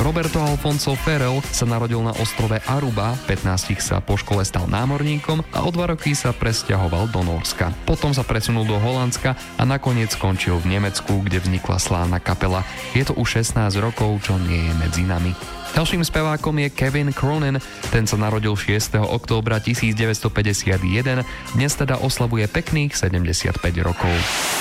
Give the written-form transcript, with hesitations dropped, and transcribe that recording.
Roberto Alfonso Ferrell sa narodil na ostrove Aruba, 15 sa po škole stal námorníkom a o 2 roky sa presťahoval do Nórska. Potom sa presunul do Holandska a nakoniec skončil v Nemecku, kde vznikla slávna kapela. Je to už 16 rokov, čo nie je medzi nami. Ďalším spevákom je Kevin Cronin, ten sa narodil 6. októbra 1951, dnes teda oslavuje pekných 75 rokov.